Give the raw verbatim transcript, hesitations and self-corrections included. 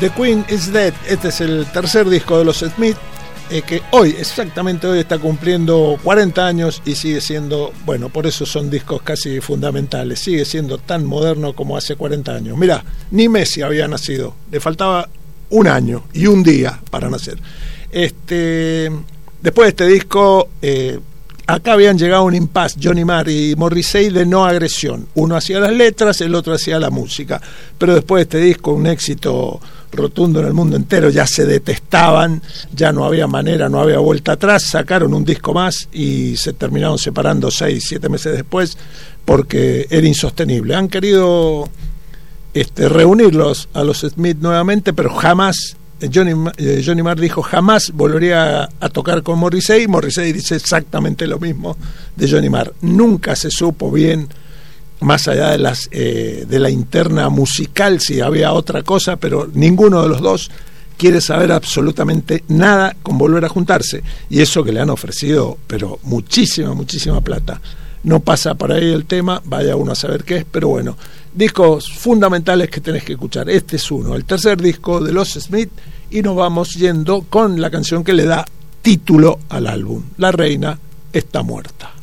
The Queen is Dead. Este es el tercer disco de los Smiths, eh, que hoy, exactamente hoy, está cumpliendo cuarenta años y sigue siendo, bueno, por eso son discos casi fundamentales, sigue siendo tan moderno como hace cuarenta años. Mirá, ni Messi había nacido, le faltaba un año y un día para nacer. Este, después de este disco, eh, acá habían llegado a un impasse, Johnny Marr y Morrissey, de no agresión. Uno hacía las letras, el otro hacía la música. Pero después de este disco, un éxito rotundo en el mundo entero, ya se detestaban, ya no había manera, no había vuelta atrás, sacaron un disco más y se terminaron separando seis, siete meses después porque era insostenible. Han querido este, reunirlos a los Smith nuevamente, pero jamás. Johnny, eh, Johnny Marr dijo jamás volvería a, a tocar con Morrissey. Morrissey dice exactamente lo mismo de Johnny Marr. Nunca se supo bien, más allá de las eh, de la interna musical, si había otra cosa, pero ninguno de los dos quiere saber absolutamente nada con volver a juntarse, y eso que le han ofrecido, pero muchísima, muchísima plata. No pasa por ahí el tema, vaya uno a saber qué es, pero bueno, discos fundamentales que tenés que escuchar. Este es uno, el tercer disco de los Smith, y nos vamos yendo con la canción que le da título al álbum, La reina está muerta.